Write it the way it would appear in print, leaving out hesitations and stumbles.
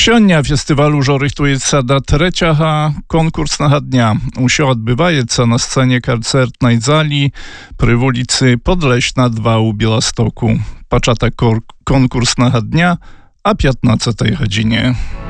Сёння фестываль ужо рыхтуецца да трэцяга конкурснага дня. Усё адбываецца на сцэне канцэртнай залі пры вуліцы Подлешна 2 ў Беластоку. Пачатак конкурснага дня о 15 гадзіне.